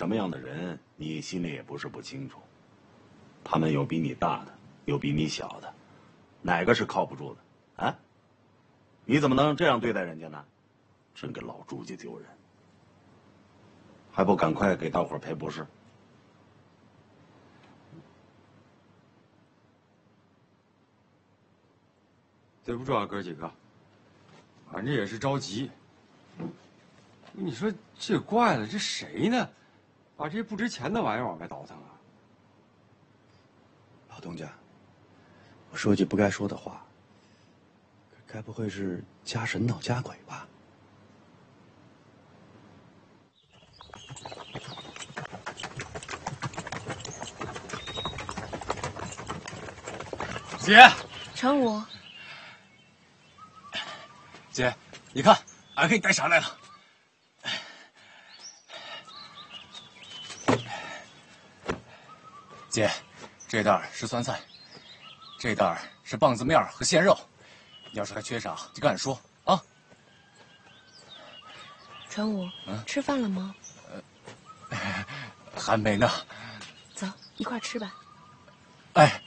什么样的人，你心里也不是不清楚。他们有比你大的，有比你小的，哪个是靠不住的？啊？你怎么能这样对待人家呢？真给老朱家丢人！还不赶快给大伙赔不是？ 对不住啊，哥几个，反正也是着急。你说这怪了，这谁呢？把这不值钱的玩意儿往外倒腾啊！ 老东家，我说句不该说的话，该不会是家神闹家鬼吧？ 姐， 成武， 姐，你看，俺给你带啥来了？姐，这袋是酸菜，这袋是棒子面和鲜肉，你要是还缺啥，就跟俺说啊。 成武，吃饭了吗？ 还没呢。 走，一块吃吧。 哎，